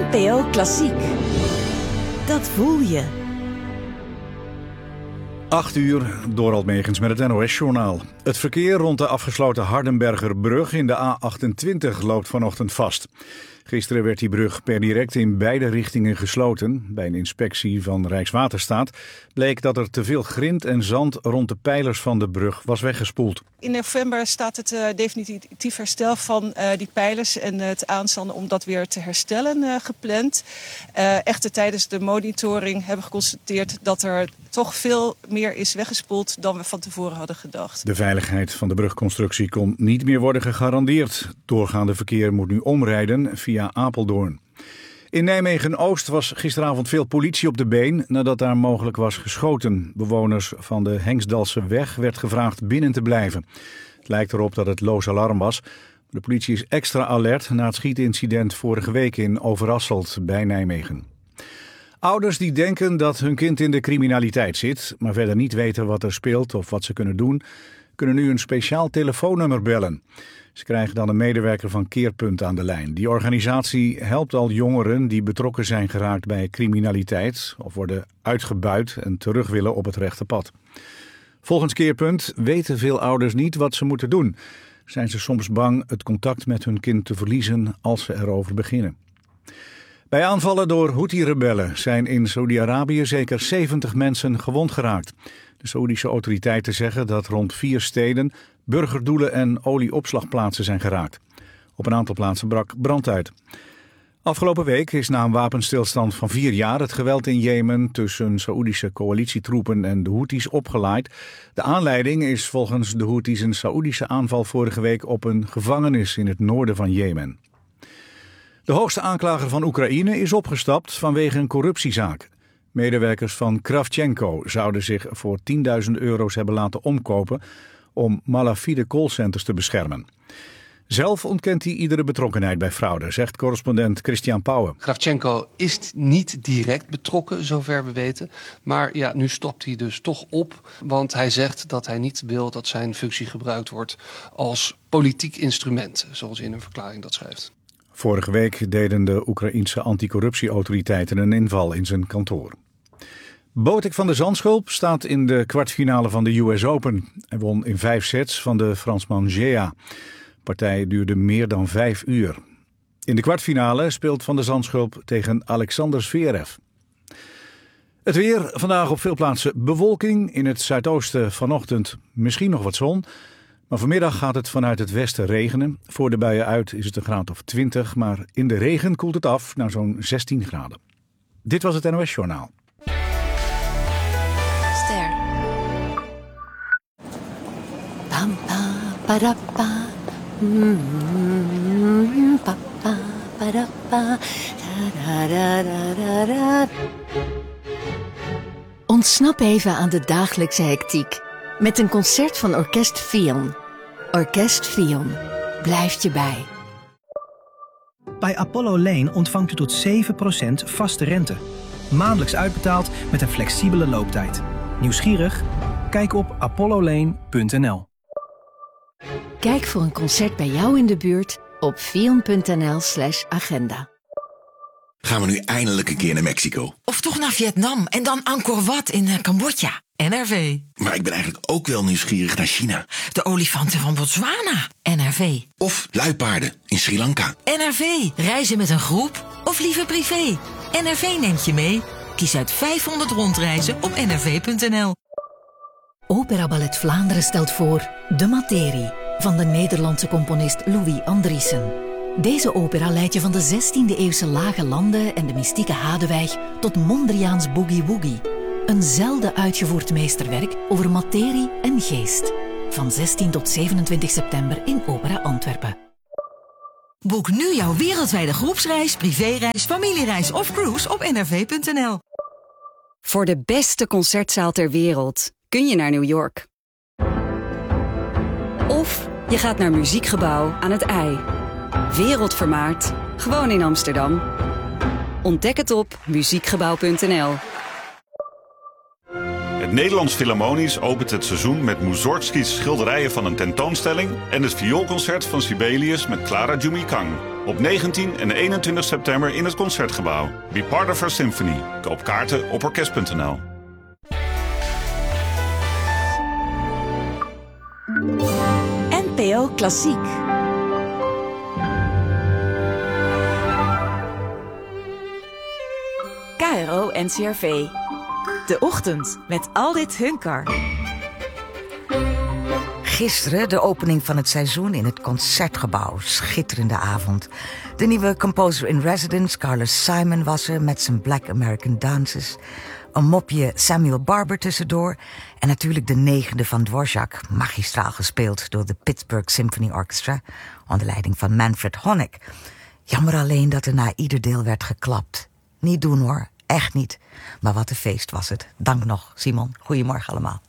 NPO Klassiek. Dat voel je. 8:00, Dorald Megens met het NOS-journaal. Het verkeer rond de afgesloten Hardenbergerbrug in de A28 loopt vanochtend vast. Gisteren werd die brug per direct in beide richtingen gesloten. Bij een inspectie van Rijkswaterstaat bleek dat er te veel grind en zand rond de pijlers van de brug was weggespoeld. In november staat het definitief herstel van die pijlers en het aanzanden om dat weer te herstellen gepland. Echter tijdens de monitoring hebben we geconstateerd dat er toch veel meer is weggespoeld dan we van tevoren hadden gedacht. De veiligheid van de brugconstructie kon niet meer worden gegarandeerd. Doorgaande verkeer moet nu omrijden via Apeldoorn. In Nijmegen-Oost was gisteravond veel politie op de been nadat daar mogelijk was geschoten. Bewoners van de Hengsdalse weg werd gevraagd binnen te blijven. Het lijkt erop dat het loos alarm was. De politie is extra alert na het schietincident vorige week in Overasselt bij Nijmegen. Ouders die denken dat hun kind in de criminaliteit zit, maar verder niet weten wat er speelt of wat ze kunnen doen, kunnen nu een speciaal telefoonnummer bellen. Ze krijgen dan een medewerker van Keerpunt aan de lijn. Die organisatie helpt al jongeren die betrokken zijn geraakt bij criminaliteit of worden uitgebuit en terug willen op het rechte pad. Volgens Keerpunt weten veel ouders niet wat ze moeten doen. Zijn ze soms bang het contact met hun kind te verliezen als ze erover beginnen. Bij aanvallen door Houthi-rebellen zijn in Saoedi-Arabië zeker 70 mensen gewond geraakt. De Saoedische autoriteiten zeggen dat rond 4 steden burgerdoelen en olieopslagplaatsen zijn geraakt. Op een aantal plaatsen brak brand uit. Afgelopen week is na een wapenstilstand van 4 jaar het geweld in Jemen tussen Saoedische coalitietroepen en de Houthis opgelaaid. De aanleiding is volgens de Houthis een Saoedische aanval vorige week op een gevangenis in het noorden van Jemen. De hoogste aanklager van Oekraïne is opgestapt vanwege een corruptiezaak. Medewerkers van Kravchenko zouden zich voor €10.000 hebben laten omkopen om malafide callcenters te beschermen. Zelf ontkent hij iedere betrokkenheid bij fraude, zegt correspondent Christian Pauwen. Kravchenko is niet direct betrokken, zover we weten. Maar ja, nu stopt hij dus toch op. Want hij zegt dat hij niet wil dat zijn functie gebruikt wordt als politiek instrument, zoals hij in een verklaring dat schrijft. Vorige week deden de Oekraïense anticorruptieautoriteiten een inval in zijn kantoor. Botic van der Zandschulp staat in de kwartfinale van de US Open. Hij won in 5 sets van de Fransman Gea. De partij duurde meer dan 5 uur. In de kwartfinale speelt Van der Zandschulp tegen Alexander Zverev. Het weer, vandaag op veel plaatsen bewolking. In het zuidoosten vanochtend misschien nog wat zon. Maar vanmiddag gaat het vanuit het westen regenen. Voor de buien uit is het een graad of 20, maar in de regen koelt het af naar zo'n 16 graden. Dit was het NOS-journaal. Ster. Pam, pa, parappa. Papa, parappa. Ontsnap even aan de dagelijkse hectiek met een concert van Orkest Fion. Orkest Fion blijft je bij. Bij Apollo Lane ontvangt u tot 7% vaste rente. Maandelijks uitbetaald met een flexibele looptijd. Nieuwsgierig? Kijk op apollolane.nl. Kijk voor een concert bij jou in de buurt op fion.nl/agenda. Gaan we nu eindelijk een keer naar Mexico? Of toch naar Vietnam en dan Angkor Wat in Cambodja. NRV. Maar ik ben eigenlijk ook wel nieuwsgierig naar China. De olifanten van Botswana. NRV. Of luipaarden in Sri Lanka. NRV. Reizen met een groep of liever privé. NRV neemt je mee. Kies uit 500 rondreizen op nrv.nl. Opera Ballet Vlaanderen stelt voor De Materie van de Nederlandse componist Louis Andriessen. Deze opera leidt je van de 16e-eeuwse lage landen en de mystieke Hadewijk tot Mondriaans Boogie Woogie. Een zelden uitgevoerd meesterwerk over materie en geest. Van 16 tot 27 september in Opera Antwerpen. Boek nu jouw wereldwijde groepsreis, privéreis, familiereis of cruise op nrv.nl. Voor de beste concertzaal ter wereld kun je naar New York. Of je gaat naar Muziekgebouw aan het IJ. Wereldvermaard, gewoon in Amsterdam. Ontdek het op muziekgebouw.nl. Het Nederlands Philharmonisch opent het seizoen met Mussorgskys schilderijen van een tentoonstelling en het vioolconcert van Sibelius met Clara Jumikang. Op 19 en 21 september in het Concertgebouw. Be part of our symphony. Koop kaarten op orkest.nl. NPO Klassiek. KRO NCRV. De ochtend met Aldit Hunkar. Gisteren de opening van het seizoen in het Concertgebouw. Schitterende avond. De nieuwe composer in residence, Carlos Simon, was er met zijn Black American Dances. Een mopje Samuel Barber tussendoor. En natuurlijk de 9e van Dvorak, magistraal gespeeld door de Pittsburgh Symphony Orchestra, onder leiding van Manfred Honeck. Jammer alleen dat er na ieder deel werd geklapt. Niet doen hoor, echt niet. Maar wat een feest was het. Dank nog, Simon. Goedemorgen allemaal.